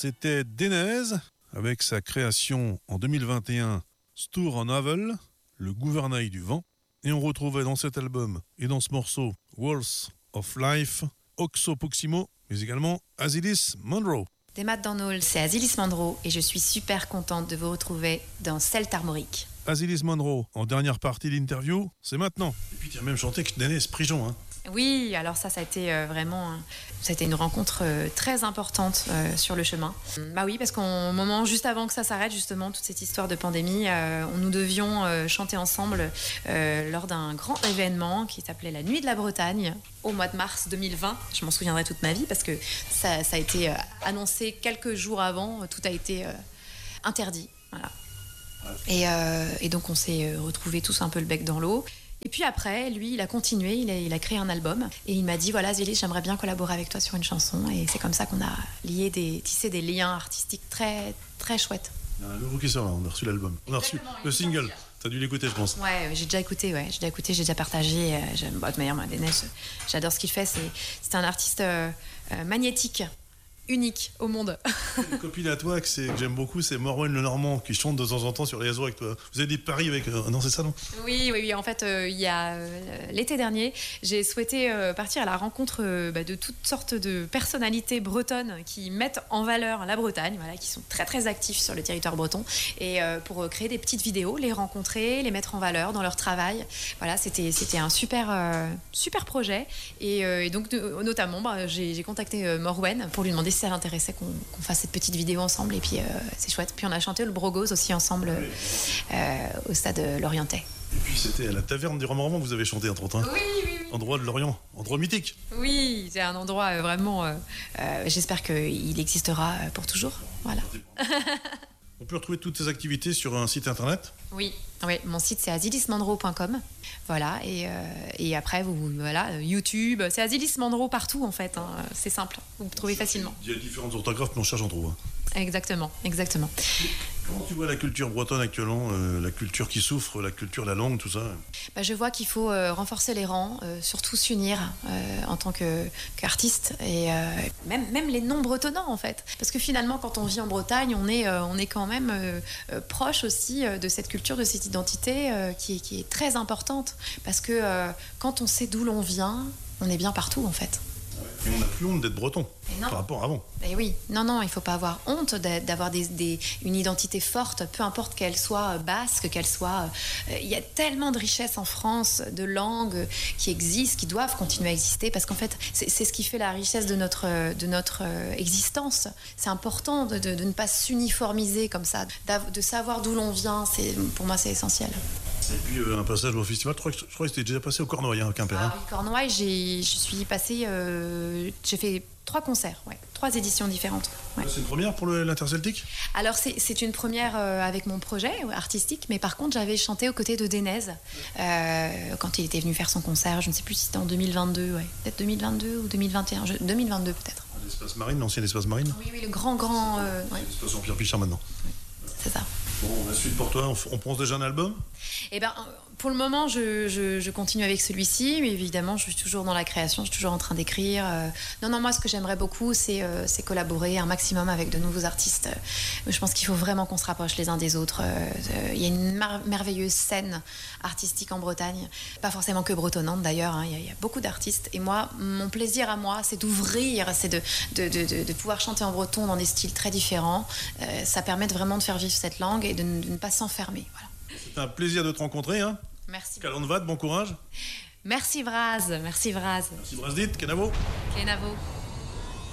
C'était Denez avec sa création en 2021 Stour en Havel, le gouvernail du vent. Et on retrouvait dans cet album et dans ce morceau Walls of Life, Oxo Puccimo, mais également Azilis Monroe. Des maths dans Nôle, c'est Azilis Monroe et je suis super contente de vous retrouver dans Celt Armorique. Azilis Monroe, en dernière partie de l'interview, c'est maintenant. Et puis tu as même chanté avec Denez Prigent, hein. Oui, alors ça a été ça a été une rencontre très importante sur le chemin. Bah oui, parce qu'au moment juste avant que ça s'arrête, justement, toute cette histoire de pandémie, nous devions chanter ensemble lors d'un grand événement qui s'appelait la Nuit de la Bretagne au mois de mars 2020. Je m'en souviendrai toute ma vie parce que ça a été annoncé quelques jours avant, tout a été interdit. Voilà. Et donc on s'est retrouvés tous un peu le bec dans l'eau. Et puis après, lui, il a continué, il a créé un album et il m'a dit voilà Azilis, j'aimerais bien collaborer avec toi sur une chanson. Et c'est comme ça qu'on a tissé des liens artistiques très, très chouettes. Il y a un nouveau qui sort là, on a reçu l'album. On a reçu le single. T'as dû l'écouter, je pense. Ouais, j'ai déjà écouté, j'ai déjà partagé. De manière, moi, Denez, j'adore ce qu'il fait. C'est un artiste magnétique. Unique au monde. Une copine à toi que j'aime beaucoup, c'est Morwen Le Normand qui chante de temps en temps sur les réseaux avec toi. Vous avez des paris avec... non, c'est ça, non ? Oui. En fait, il y a l'été dernier, j'ai souhaité partir à la rencontre de toutes sortes de personnalités bretonnes qui mettent en valeur la Bretagne, voilà, qui sont très très actifs sur le territoire breton, et pour créer des petites vidéos, les rencontrer, les mettre en valeur dans leur travail. Voilà, c'était un super projet. Et donc, notamment, j'ai contacté Morwen pour lui demander si ça l'intéressait qu'on fasse cette petite vidéo ensemble, et puis c'est chouette. Puis on a chanté le Brogos aussi ensemble au stade Lorientais. Et puis c'était à la taverne du Roman-Roman que vous avez chanté entre autres. Hein. Oui. Endroit de Lorient, endroit mythique. Oui, c'est un endroit vraiment... j'espère qu'il existera pour toujours. Voilà. On peut retrouver toutes tes activités sur un site internet ? Oui, mon site c'est azilismonroe.com. Voilà, et après, YouTube, c'est Azilis Monroe partout en fait, hein, c'est simple, vous me trouvez facilement. Il y a différentes orthographes, mais on cherche en trouve. Exactement. Comment tu vois la culture bretonne actuellement, la culture qui souffre, la culture, la langue, tout ça ? Je vois qu'il faut renforcer les rangs, surtout s'unir en tant qu'artiste, et même les non-bretonnants en fait. Parce que finalement, quand on vit en Bretagne, on est quand même proche aussi de cette culture, de cette identité qui est très importante. Parce que quand on sait d'où l'on vient, on est bien partout en fait. Et on n'a plus honte d'être breton par rapport à avant. Et oui, non, il ne faut pas avoir honte d'avoir une identité forte, peu importe qu'elle soit basque, qu'elle soit... Il y a tellement de richesses en France, de langues qui existent, qui doivent continuer à exister, parce qu'en fait, c'est ce qui fait la richesse de notre existence. C'est important de ne pas s'uniformiser comme ça, de savoir d'où l'on vient, pour moi c'est essentiel. Et puis un passage au festival, je crois que c'était déjà passé au Cornouailles, à Quimper. Oui, Cornouailles, je suis passée... j'ai fait 3 concerts, 3 éditions différentes. Ouais. C'est une première pour l'Interceltique ? Alors c'est une première avec mon projet artistique, mais par contre j'avais chanté aux côtés de Denez quand il était venu faire son concert, je ne sais plus si c'était en 2022, peut-être 2022 ou 2021, 2022 peut-être. L'espace marine, l'ancien espace marine ? Oui, le grand... L'espace Jean-Pierre Pichard maintenant. Oui, c'est ça. Bon, la suite pour toi, on pense déjà un album ? Eh ben, pour le moment, je continue avec celui-ci, mais évidemment, je suis toujours dans la création, je suis toujours en train d'écrire. Non, moi, ce que j'aimerais beaucoup, c'est collaborer un maximum avec de nouveaux artistes. Je pense qu'il faut vraiment qu'on se rapproche les uns des autres. Il y a une merveilleuse scène artistique en Bretagne, pas forcément que bretonnante d'ailleurs, hein. Il y a beaucoup d'artistes. Et moi, mon plaisir à moi, c'est d'ouvrir, c'est de pouvoir chanter en breton dans des styles très différents. Ça permet vraiment de faire vivre cette langue et de ne pas s'enfermer. Voilà. C'est un plaisir de te rencontrer. Hein. Merci. Calonnevat, bon courage. Merci Vraz. Merci Brazdit, Kenavo. Kenavo.